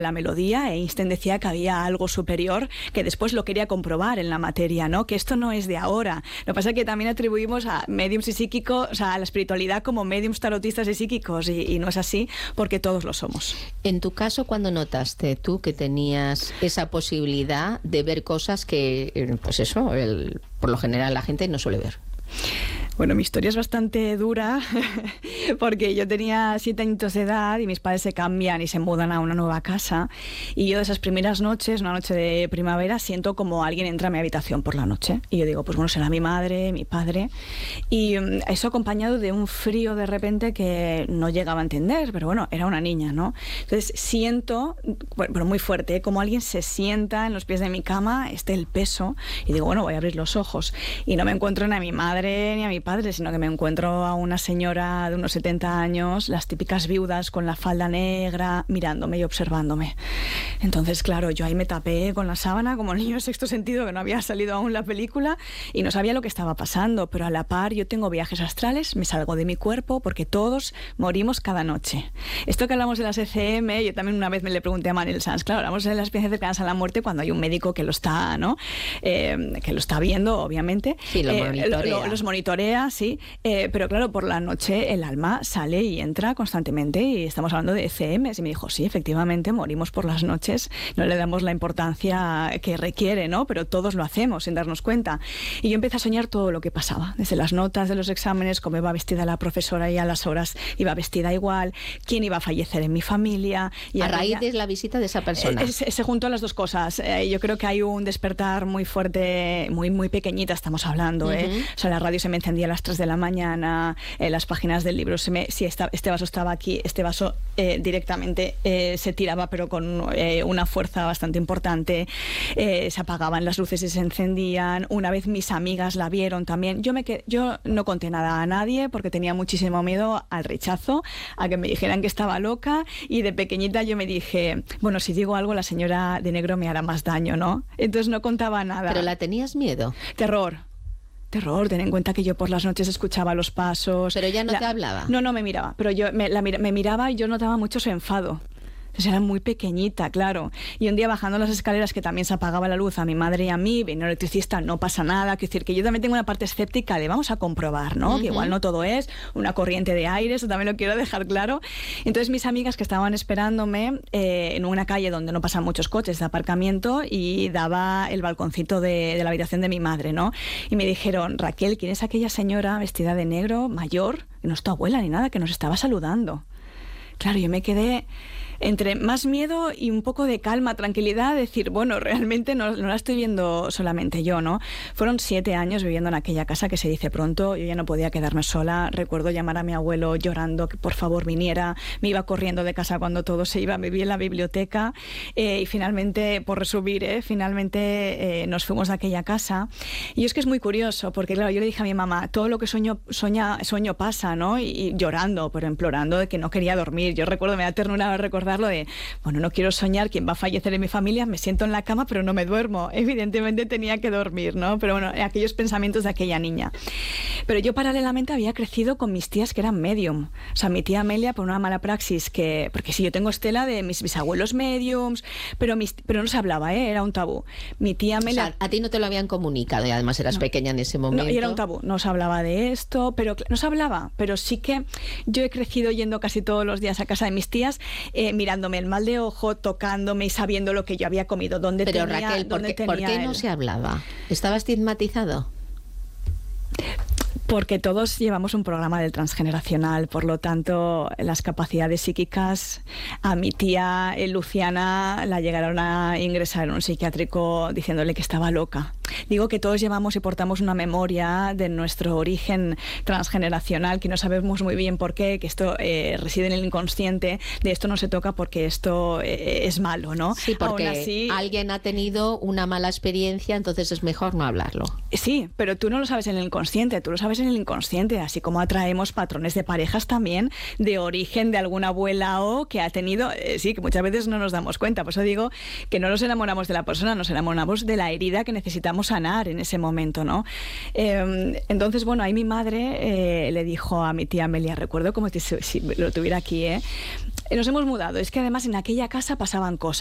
la melodía, Einstein decía que había algo superior, que después lo quería comprobar en la materia, ¿no? Que esto no es de ahora. Lo que pasa es que también atribuimos a médiums y psíquicos, o sea, a la espiritualidad como médiums, tarotistas y psíquicos, y no es así, porque todos lo somos. En tu caso, ¿cuándo notaste tú que tenías esa posibilidad de ver cosas que, pues eso, por lo general la gente no suele ver? Bueno, mi historia es bastante dura porque yo tenía 7 añitos de edad y mis padres se cambian y se mudan a una nueva casa, y yo de esas primeras noches, una noche de primavera, siento como alguien entra a mi habitación por la noche y yo digo, pues bueno, será mi madre, mi padre, y eso acompañado de un frío de repente que no llegaba a entender, pero bueno, era una niña, ¿no? Entonces siento, bueno, muy fuerte, como alguien se sienta en los pies de mi cama, el peso, y digo, bueno, voy a abrir los ojos, y no me encuentro ni a mi madre ni a mi padre, sino que me encuentro a una señora de unos 70 años, las típicas viudas con la falda negra, mirándome y observándome. Entonces, claro, yo ahí me tapé con la sábana, como niño de sexto sentido, que no había salido aún la película, y no sabía lo que estaba pasando, pero a la par yo tengo viajes astrales, me salgo de mi cuerpo, porque todos morimos cada noche. Esto que hablamos de las ECM, yo también una vez me le pregunté a Manel Sanz, claro, hablamos de las experiencias cercanas a la muerte cuando hay un médico que lo está, ¿no? Que lo está viendo, obviamente. Sí, los monitorea, sí, pero claro, por la noche el alma sale y entra constantemente, y estamos hablando de ECMs, y me dijo, sí, efectivamente, morimos por las noches, no le damos la importancia que requiere, ¿no? Pero todos lo hacemos sin darnos cuenta. Y yo empecé a soñar todo lo que pasaba, desde las notas de los exámenes, cómo iba vestida la profesora y a las horas iba vestida igual, quién iba a fallecer en mi familia. Y a raíz de la visita de esa persona. Se juntó las dos cosas. Yo creo que hay un despertar muy fuerte, muy pequeñita estamos hablando, O sea, la radio se me encendía a las 3 de la mañana, las páginas del libro, este vaso estaba aquí, este vaso directamente se tiraba, pero con una fuerza bastante importante, se apagaban las luces y se encendían. Una vez mis amigas la vieron también. Yo no conté nada a nadie porque tenía muchísimo miedo al rechazo, a que me dijeran que estaba loca, y de pequeñita yo me dije, bueno, si digo algo la señora de negro me hará más daño, ¿no? Entonces no contaba nada. ¿Pero la tenías miedo? Terror, ten en cuenta que yo por las noches escuchaba los pasos. ¿Pero ella no te hablaba? No me miraba, pero yo me miraba y yo notaba mucho su enfado. Entonces era muy pequeñita, claro. Y un día bajando las escaleras, que también se apagaba la luz a mi madre y a mí, vino el electricista, no pasa nada. Quiero decir que yo también tengo una parte escéptica de vamos a comprobar, ¿no? Que igual no todo es una corriente de aire, eso también lo quiero dejar claro. Entonces mis amigas que estaban esperándome en una calle donde no pasan muchos coches de aparcamiento, y daba el balconcito de la habitación de mi madre, ¿no? Y me dijeron, Raquel, ¿quién es aquella señora vestida de negro, mayor? Que no es tu abuela ni nada, que nos estaba saludando. Claro, yo me quedé entre más miedo y un poco de calma, tranquilidad, decir, bueno, realmente no la estoy viendo solamente yo, ¿no? Fueron 7 años viviendo en aquella casa, que se dice pronto, yo ya no podía quedarme sola. Recuerdo llamar a mi abuelo llorando que por favor viniera, me iba corriendo de casa cuando todo se iba, viví en la biblioteca, y finalmente, por resumir, nos fuimos de aquella casa. Y es que es muy curioso, porque claro, yo le dije a mi mamá, todo lo que sueño pasa, ¿no? Y llorando, pero implorando de que no quería dormir. Yo recuerdo, me da ternura recordar de, bueno, no quiero soñar quién va a fallecer en mi familia, me siento en la cama pero no me duermo, evidentemente tenía que dormir, ¿no? Pero bueno, aquellos pensamientos de aquella niña. Pero yo paralelamente había crecido con mis tías que eran medium, o sea, mi tía Amelia por una mala praxis, porque sí, yo tengo estela de mis bisabuelos mediums, pero no se hablaba, era un tabú. Mi tía Amelia... O sea, a ti no te lo habían comunicado y además eras pequeña en ese momento. No, y era un tabú, no se hablaba de esto, pero sí que yo he crecido yendo casi todos los días a casa de mis tías, mirándome el mal de ojo, tocándome y sabiendo lo que yo había comido, dónde tenía. Pero Raquel, ¿por qué no se hablaba? ¿Estaba estigmatizado? Porque todos llevamos un programa del transgeneracional, por lo tanto, las capacidades psíquicas, a mi tía Luciana la llegaron a ingresar en un psiquiátrico diciéndole que estaba loca. Digo que todos llevamos y portamos una memoria de nuestro origen transgeneracional, que no sabemos muy bien por qué, que esto reside en el inconsciente, de esto no se toca porque esto es malo, ¿no? Sí, porque aún así, alguien ha tenido una mala experiencia, entonces es mejor no hablarlo. Sí, pero tú no lo sabes en el inconsciente, tú lo sabes en el inconsciente, así como atraemos patrones de parejas también de origen de alguna abuela o que ha tenido, sí, que muchas veces no nos damos cuenta. Por eso digo que no nos enamoramos de la persona, nos enamoramos de la herida que necesitamos sanar en ese momento, ¿no? Entonces, bueno, ahí mi madre le dijo a mi tía Amelia, recuerdo como si lo tuviera aquí, Nos hemos mudado. Es que además en aquella casa pasaban cosas.